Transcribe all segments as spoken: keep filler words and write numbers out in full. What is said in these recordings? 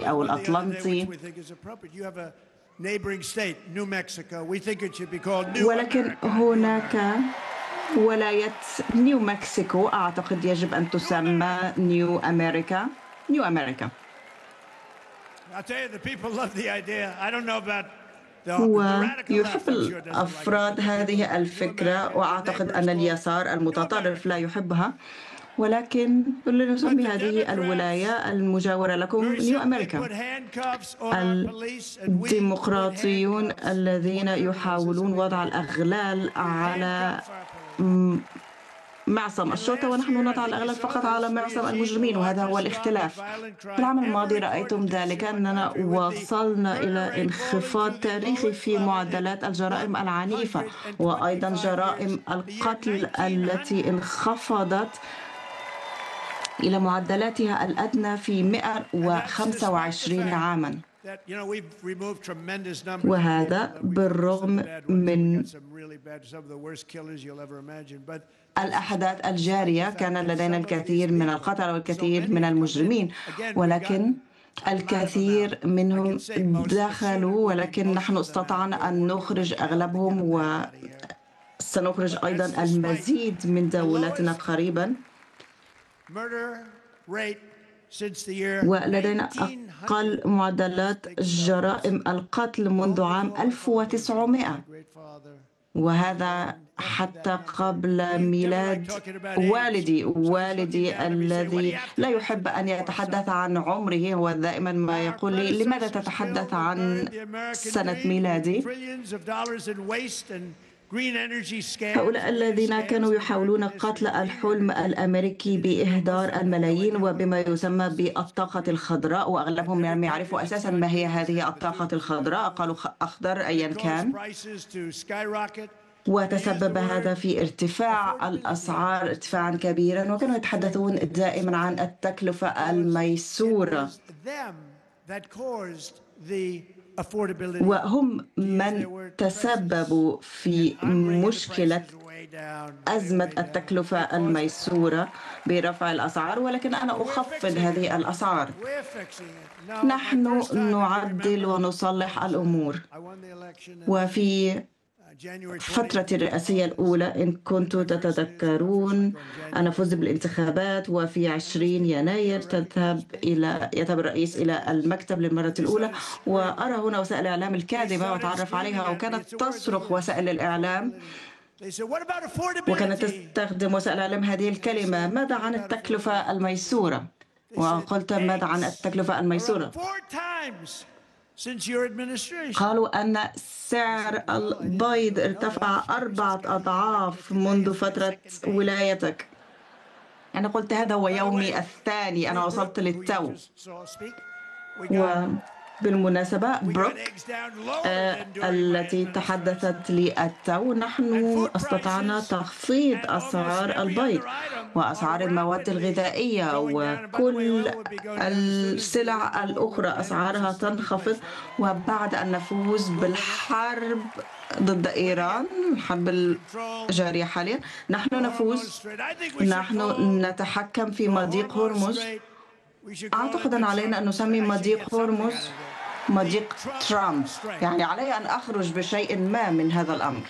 أو الأطلنطي، ولكن هناك ولاية نيو مكسيكو أعتقد يجب أن تسمى نيو أمريكا. نيو أمريكا. ويحب الأفراد هذه الفكرة، وأعتقد أن اليسار المتطرف لا يحبها، ولكن لنسمي هذه الولاية المجاورة لكم نيو أمريكا. الديمقراطيون الذين يحاولون وضع الأغلال على معصم الشرطة، ونحن نضع الأغلال فقط على معصم المجرمين، وهذا هو الاختلاف. في العام الماضي رأيتم ذلك، أننا وصلنا إلى انخفاض تاريخي في معدلات الجرائم العنيفة، وأيضا جرائم القتل التي انخفضت إلى معدلاتها الأدنى في مئة وخمسة وعشرين عاما. وهذا بالرغم من الأحداث الجارية، كان لدينا الكثير من القتلى والكثير من المجرمين، ولكن الكثير منهم دخلوا، ولكن نحن استطعنا أن نخرج أغلبهم، وسنخرج أيضا المزيد من دولتنا قريبا. ولدينا أقل معدلات جرائم القتل منذ عام ألف وتسعمائة، وهذا حتى قبل ميلاد والدي. والدي الذي لا يحب أن يتحدث عن عمره، هو دائما ما يقول لي: لماذا تتحدث عن سنة ميلادي؟ هؤلاء الذين كانوا يحاولون قتل الحلم الأمريكي بإهدار الملايين وبما يسمى بالطاقة الخضراء، وأغلبهم لم يعرفوا أساسا ما هي هذه الطاقة الخضراء، قالوا أخضر أيا كان، وتسبب هذا في ارتفاع الأسعار ارتفاعا كبيرا، وكانوا يتحدثون دائما عن التكلفة الميسورة، وهم من تسببوا في مشكلة أزمة التكلفة الميسورة برفع الأسعار. ولكن أنا أخفض هذه الأسعار. نحن نعدل ونصلح الأمور. وفي فترة الرئاسية الأولى، إن كنتم تتذكرون، أنا فزت بالانتخابات، وفي عشرين يناير تذهب إلى يذهب الرئيس إلى المكتب للمرة الأولى، وأرى هنا وسائل الإعلام الكاذبة وأتعرف عليها، وكانت تصرخ وسائل الإعلام وكانت تستخدم وسائل الإعلام هذه الكلمة: ماذا عن التكلفة الميسورة؟ وقلت: ماذا عن التكلفة الميسورة؟ قالوا أن سعر البيض ارتفع أربعة أضعاف منذ فترة ولايتك. أنا قلت: هذا هو يومي الثاني، أنا وصلت للتو. وبالمناسبة بروك آه التي تحدثت لي التو، نحن استطعنا تخفيض أسعار البيض وأسعار المواد الغذائية وكل السلع الأخرى أسعارها تنخفض. وبعد أن نفوز بالحرب ضد إيران، الحرب الجارية حاليا، نحن نفوز، نحن نتحكم في مضيق هرمز. أعتقد أن علينا أن نسمي مضيق هرمز مضيق ترامب، يعني علي أن أخرج بشيء ما من هذا الأمر.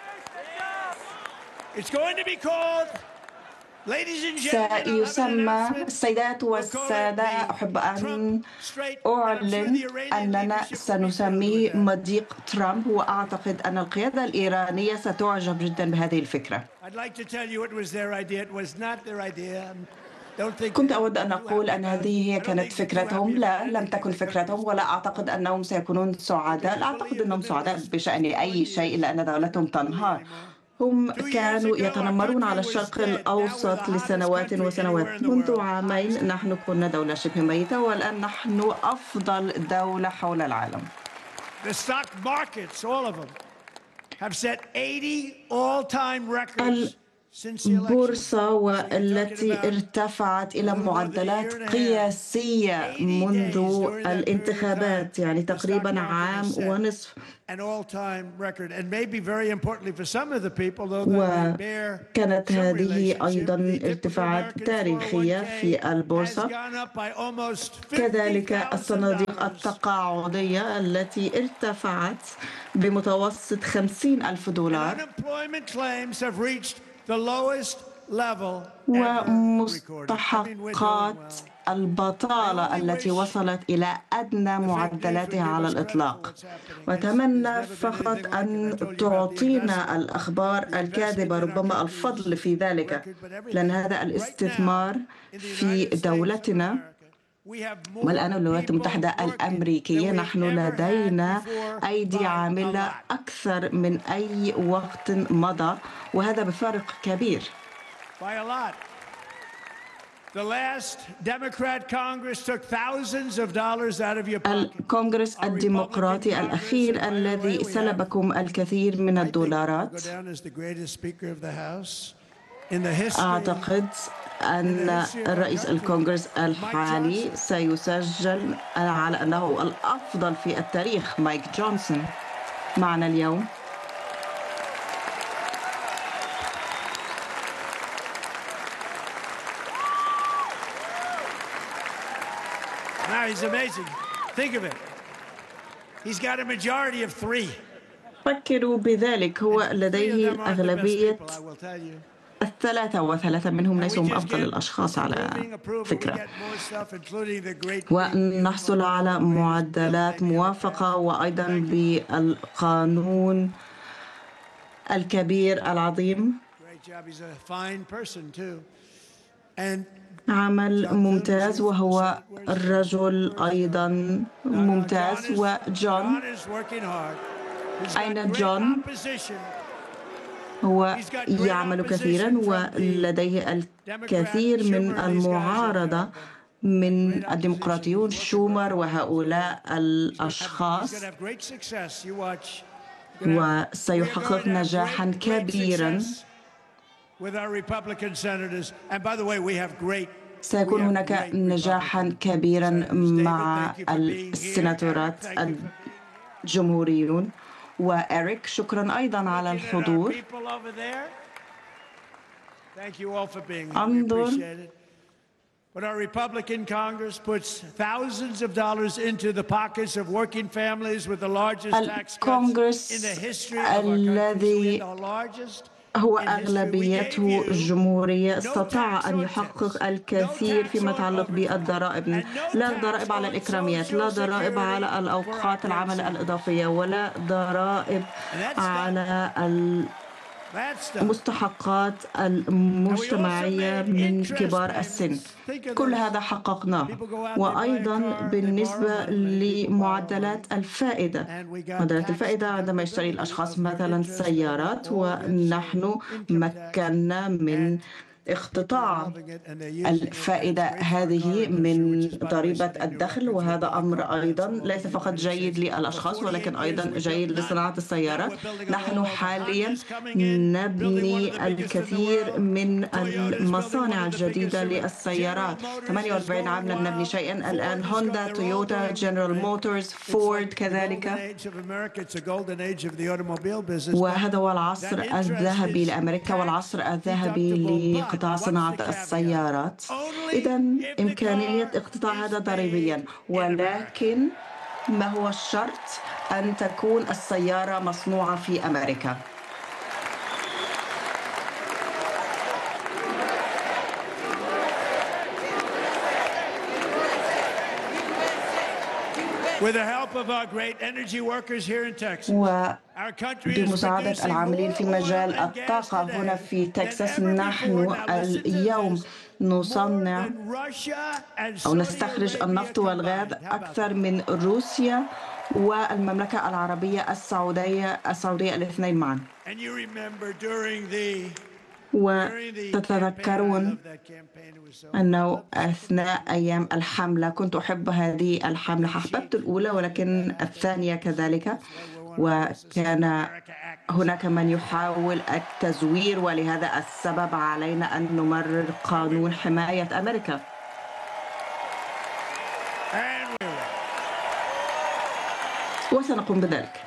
سيسمى، السيدات والسادة، أحب أن أعلن أننا سنسميه مضيق ترامب، وأعتقد أن القيادة الإيرانية ستعجب جدا بهذه الفكرة. كنت أود أن أقول أن هذه هي كانت فكرتهم. لا، لم تكن فكرتهم، ولا أعتقد أنهم سيكونون سعداء. لا أعتقد أنهم سعداء بشأن أي شيء إلا أن دولتهم تنهار. هم كانوا يتنمرون على الشرق الأوسط لسنوات وسنوات. منذ عامين نحن كنا دولة شبه ميتة، والآن نحن أفضل دولة حول العالم. بورصة والتي ارتفعت إلى معدلات قياسية منذ الانتخابات، يعني تقريبا عام ونصف. وكانت هذه أيضا ارتفاعات تاريخية في البورصة. كذلك الصناديق التقاعدية التي ارتفعت بمتوسط خمسين ألف دولار، ومستحقات البطالة التي وصلت إلى أدنى معدلاتها على الإطلاق. وأتمنى فقط أن تعطينا الأخبار الكاذبة ربما الفضل في ذلك، لأن هذا الاستثمار في دولتنا. والآن الولايات المتحدة الأمريكية نحن لدينا أيدي عاملة أكثر من أي وقت مضى، وهذا بفارق كبير. الكونغرس الديمقراطي الأخير الذي سلبكم الكثير من الدولارات، أعتقد أن رئيس الكونغرس الحالي سيسجل على أنه الأفضل في التاريخ، مايك جونسون، معنا اليوم. Now he's amazing. Think of it. He's got a majority of three. فكروا بذلك، هو لديه أغلبية الثلاثة، وثلاثة منهم ليسوا هم أفضل الأشخاص على فكرة. ونحصل على معدلات موافقة، وأيضا بالقانون الكبير العظيم. عمل ممتاز، وهو الرجل أيضا ممتاز. وجون، أين جون؟ هو يعمل كثيرا ولديه الكثير من المعارضة من الديمقراطيون، شومر وهؤلاء الأشخاص، وسيحقق نجاحا كبيرا. سيكون هناك نجاحا كبيرا مع السيناتورات الجمهوريون. وإريك، شكرا أيضا على الحضور. انظر، But our Republican Congress puts thousands of dollars into the pockets of working families with the largest tax cuts in the history of our country. The largest. هو أغلبيته جمهورية، استطاع أن يحقق الكثير فيما يتعلق بالضرائب. لا ضرائب على الإكراميات، لا ضرائب على الأوقات العمل الإضافية، ولا ضرائب على المستحقات المجتمعية من كبار السن. كل هذا حققناه. وأيضا بالنسبة لمعدلات الفائدة، معدلات الفائدة عندما يشتري الأشخاص مثلا سيارات، ونحن مكننا من اقتطاع الفائدة هذه من ضريبة الدخل. وهذا أمر أيضا ليس فقط جيد للأشخاص ولكن أيضا جيد لصناعة السيارات. نحن حاليا نبني الكثير من المصانع الجديدة للسيارات. ثمانية وأربعين عام لم نبني شيئا. الآن هوندا، تويوتا، جنرال موتورز، فورد كذلك. وهذا هو العصر الذهبي لأمريكا والعصر الذهبي لقطاع قطاع صناعة السيارات. إذن إمكانية اقتطاع هذا ضريبيا، ولكن ما هو الشرط؟ أن تكون السيارة مصنوعة في أمريكا. With the help of our great energy workers here in Texas. وبمساعدة العاملين في مجال الطاقة هنا في تكساس، نحن اليوم نصنع أو نستخرج النفط والغاز أكثر من روسيا والمملكة العربية السعودية السعودية الاثنين معا. وتتذكرون أنه أثناء أيام الحملة كنت أحب هذه الحملة، أحببت الأولى ولكن الثانية كذلك. وكان هناك من يحاول التزوير، ولهذا السبب علينا أن نمرر قانون حماية أمريكا. وسنقوم بذلك.